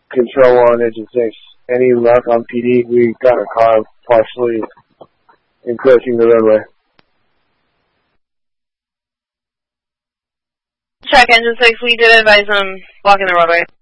Control on engine 6. Any luck on PD? We got a car partially encroaching the roadway. Check engine 6, we did advise them blocking the roadway.